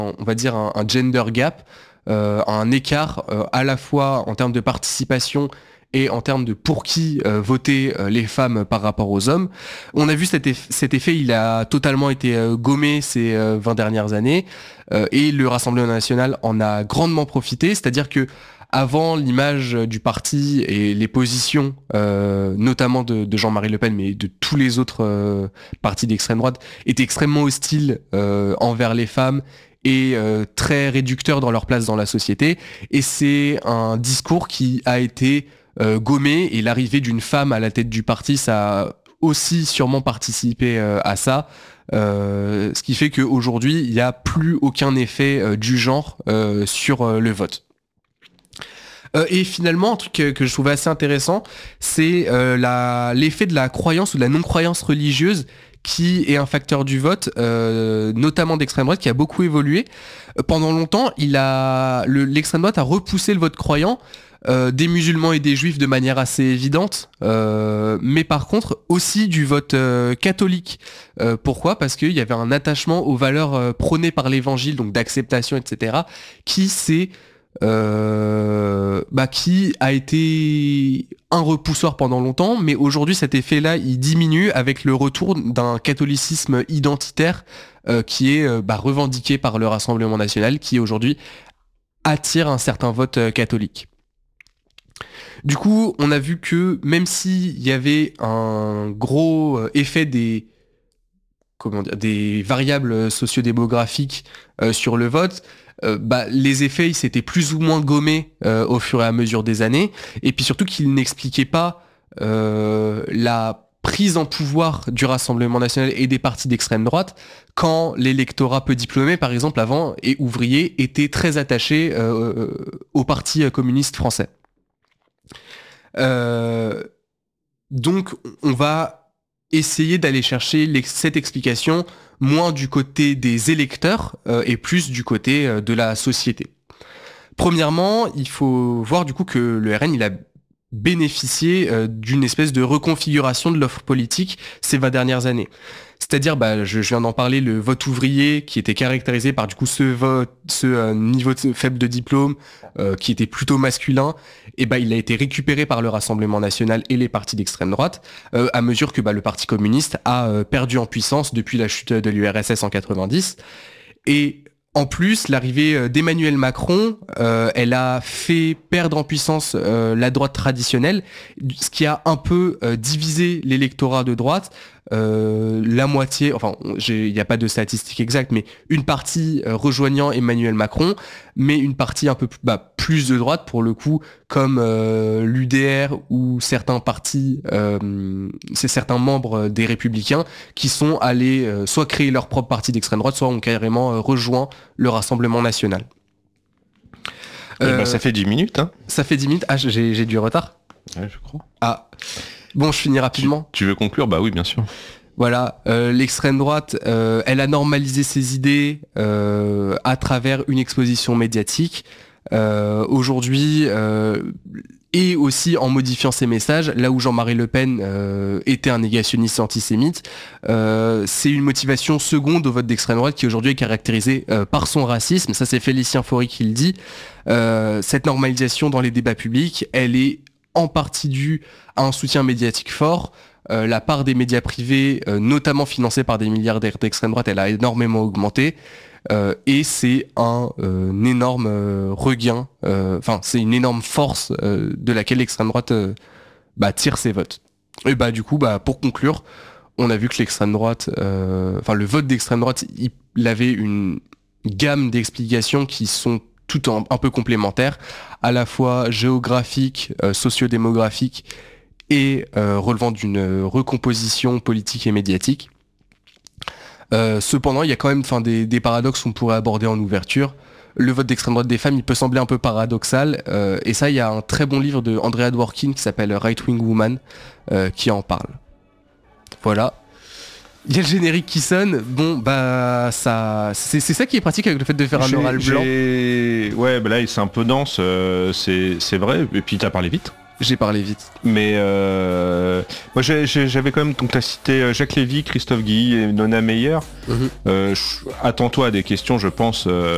on va dire un gender gap, un écart à la fois en termes de participation et en termes de pour qui votaient les femmes par rapport aux hommes. On a vu cet effet, il a totalement été gommé ces 20 dernières années, et le Rassemblement national en a grandement profité, c'est-à-dire que avant, l'image du parti et les positions, notamment de Jean-Marie Le Pen, mais de tous les autres partis d'extrême droite, étaient extrêmement hostiles envers les femmes et très réducteurs dans leur place dans la société. Et c'est un discours qui a été gommé, et l'arrivée d'une femme à la tête du parti, ça a aussi sûrement participé à ça. Ce qui fait qu'aujourd'hui, il n'y a plus aucun effet du genre sur le vote. Et finalement, un truc que je trouvais assez intéressant, c'est l'effet de la croyance ou de la non-croyance religieuse, qui est un facteur du vote, notamment d'extrême droite, qui a beaucoup évolué. Pendant longtemps, l'extrême droite a repoussé le vote croyant, des musulmans et des juifs de manière assez évidente, mais par contre aussi du vote catholique. Pourquoi ? Parce qu'il y avait un attachement aux valeurs prônées par l'évangile, donc d'acceptation, etc., qui a été un repoussoir pendant longtemps, mais aujourd'hui cet effet-là il diminue avec le retour d'un catholicisme identitaire qui est revendiqué par le Rassemblement national, qui aujourd'hui attire un certain vote catholique. Du coup, on a vu que même s'il y avait un gros effet des variables sociodémographiques sur le vote, les effets ils s'étaient plus ou moins gommés au fur et à mesure des années, et puis surtout qu'ils n'expliquaient pas la prise en pouvoir du Rassemblement national et des partis d'extrême droite, quand l'électorat peu diplômé, par exemple, avant, et ouvrier, était très attaché au parti communiste français. Donc on va essayer d'aller chercher cette explication moins du côté des électeurs et plus du côté de la société. Premièrement, il faut voir du coup que le RN il a bénéficié d'une espèce de reconfiguration de l'offre politique ces 20 dernières années. C'est-à-dire, je viens d'en parler, le vote ouvrier qui était caractérisé par du coup ce niveau faible de diplôme qui était plutôt masculin, et il a été récupéré par le Rassemblement national et les partis d'extrême droite à mesure que le Parti communiste a perdu en puissance depuis la chute de l'URSS en 90. Et en plus, l'arrivée d'Emmanuel Macron, elle a fait perdre en puissance la droite traditionnelle, ce qui a un peu divisé l'électorat de droite. La moitié, il n'y a pas de statistiques exactes, mais une partie rejoignant Emmanuel Macron, mais une partie un peu plus de droite pour le coup, comme l'UDR ou certains partis, certains membres des Républicains qui sont allés soit créer leur propre parti d'extrême droite, soit ont carrément rejoint le Rassemblement national. Ça fait 10 minutes. Hein. Ça fait 10 minutes. Ah, j'ai du retard ? Ouais, je crois. Ah. Bon, je finis rapidement. Tu veux conclure ? Bah oui, bien sûr. Voilà, l'extrême droite, elle a normalisé ses idées à travers une exposition médiatique. Aujourd'hui, et aussi en modifiant ses messages, là où Jean-Marie Le Pen était un négationniste antisémite, c'est une motivation seconde au vote d'extrême droite qui aujourd'hui est caractérisée par son racisme. Ça, c'est Félicien Faury qui le dit. Cette normalisation dans les débats publics, elle est en partie due à un soutien médiatique fort. La part des médias privés, notamment financés par des milliardaires d'extrême droite, elle a énormément augmenté. Et c'est un énorme regain, c'est une énorme force de laquelle l'extrême droite tire ses votes. Et du coup, pour conclure, on a vu que l'extrême droite, le vote d'extrême droite, il avait une gamme d'explications qui sont tout un peu complémentaires, à la fois géographiques, sociodémographiques et relevant d'une recomposition politique et médiatique. Cependant, il y a quand même des paradoxes qu'on pourrait aborder en ouverture. Le vote d'extrême droite des femmes, il peut sembler un peu paradoxal, et ça, il y a un très bon livre de Andrea Dworkin qui s'appelle Right Wing Woman qui en parle. Voilà. Il y a le générique qui sonne. Bon, c'est ça qui est pratique avec le fait de faire un oral blanc. Ouais, là, c'est un peu dense, c'est vrai. Et puis, t'as parlé vite. J'ai parlé vite. Mais moi j'avais quand même, donc t'as cité Jacques Lévy, Christophe Guilly et Nona Meyer. Attends-toi à des questions, je pense,